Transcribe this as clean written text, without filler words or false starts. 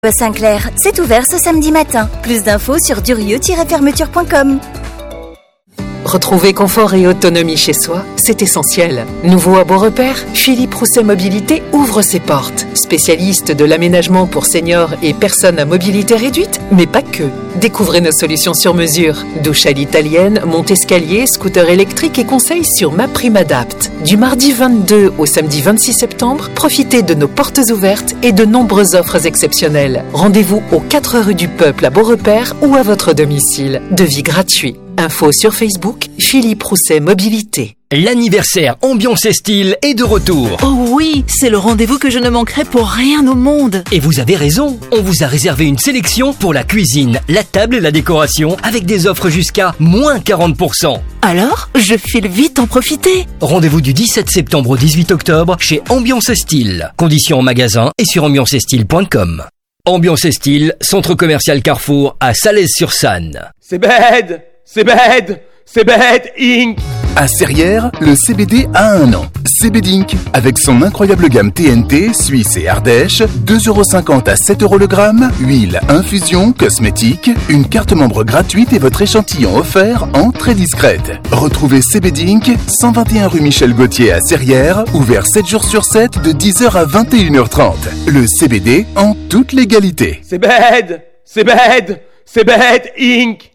Saint-Clair, c'est ouvert ce samedi matin. Plus d'infos sur durieux-fermeture.com. Retrouver confort et autonomie chez soi, c'est essentiel. Nouveau à Beaurepaire, Philippe Rousset Mobilité ouvre ses portes. Spécialiste de l'aménagement pour seniors et personnes à mobilité réduite, mais pas que. Découvrez nos solutions sur mesure. Douche à l'italienne, monte-escalier, scooter électrique et conseils sur MaPrimeAdapt. Du mardi 22 au samedi 26 septembre, profitez de nos portes ouvertes et de nombreuses offres exceptionnelles. Rendez-vous aux 4 rue du Peuple à Beaurepaire ou à votre domicile. Devis gratuit. Info sur Facebook, Philippe Rousset Mobilité. L'anniversaire Ambiance et Style est de retour. Oh oui, c'est le rendez-vous que je ne manquerai pour rien au monde. Et vous avez raison, on vous a réservé une sélection pour la cuisine, la table et la décoration avec des offres jusqu'à moins 40%. Alors, je file vite en profiter. Rendez-vous du 17 septembre au 18 octobre chez Ambiance et Style. Conditions en magasin et sur ambianceestyle.com. Ambiance et Style, centre commercial Carrefour à Salaise-sur-Sanne. C'est bête, Inc. À Serrières, le CBD a 1 an. CBD Inc. Avec son incroyable gamme TNT, Suisse et Ardèche, 2,50€ à 7€ le gramme, huile, infusion, cosmétique, une carte membre gratuite et votre échantillon offert en très discrète. Retrouvez CBD Inc. 121 rue Michel Gauthier à Serrières, ouvert 7 jours sur 7 de 10h à 21h30. Le CBD en toute légalité. C'est bête, Inc.